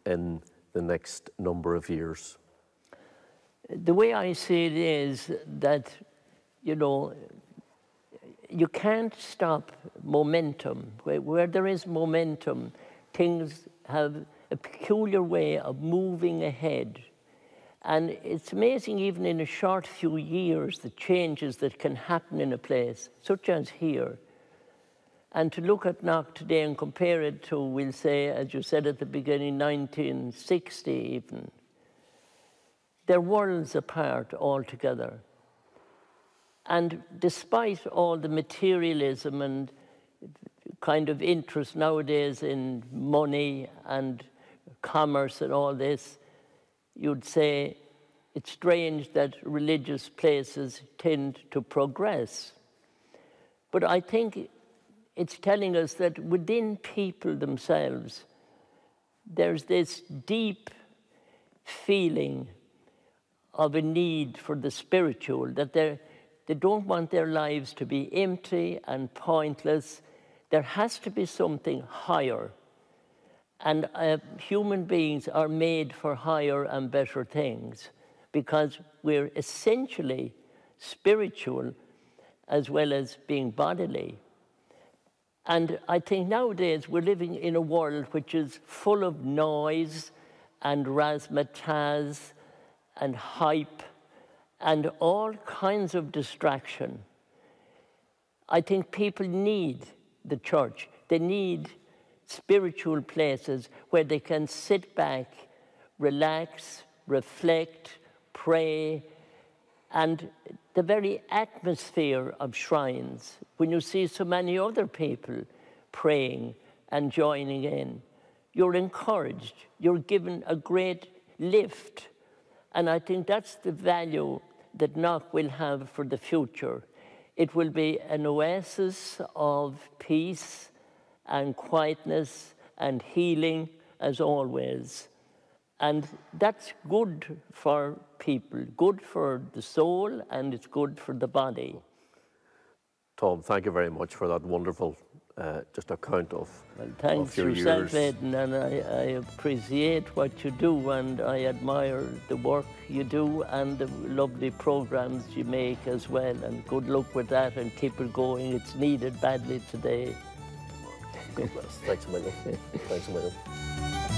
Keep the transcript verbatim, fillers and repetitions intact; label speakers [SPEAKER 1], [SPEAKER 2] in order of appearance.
[SPEAKER 1] in the next number of years?
[SPEAKER 2] The way I see it is that, you know, you can't stop momentum. Where, where there is momentum, things have a peculiar way of moving ahead. And it's amazing, even in a short few years, the changes that can happen in a place, such as here. And to look at Knock today and compare it to, we'll say, as you said at the beginning, nineteen sixty even, they're worlds apart altogether. And despite all the materialism and kind of interest nowadays in money and commerce and all this, you'd say it's strange that religious places tend to progress. But I think it's telling us that within people themselves, there's this deep feeling of a need for the spiritual, that they're, they don't want their lives to be empty and pointless. There has to be something higher. And uh, human beings are made for higher and better things because we're essentially spiritual as well as being bodily. And I think nowadays we're living in a world which is full of noise and razzmatazz and hype and all kinds of distraction. I think people need the church. They need spiritual places where they can sit back, relax, reflect, pray, and the very atmosphere of shrines, when you see so many other people praying and joining in, you're encouraged, you're given a great lift. And I think that's the value that Knock will have for the future. It will be an oasis of peace and quietness and healing as always. And that's good for people, good for the soul, and it's good for the body.
[SPEAKER 1] Tom, thank you very much for that wonderful uh, just account of,
[SPEAKER 2] well, thanks
[SPEAKER 1] of your
[SPEAKER 2] yourself,
[SPEAKER 1] years.
[SPEAKER 2] Aidan, and I, I appreciate what you do, and I admire the work you do and the lovely programs you make as well. And good luck with that, and keep it going. It's needed badly today.
[SPEAKER 1] God bless. Thanks a million. Thanks a million.